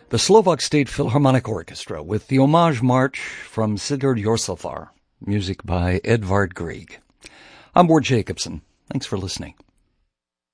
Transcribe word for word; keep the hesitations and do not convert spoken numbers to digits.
the Slovak State Philharmonic Orchestra with the Homage March from Sigurd Jorsalfar, music by Edvard Grieg. I'm Ward Jacobson. Thanks for listening.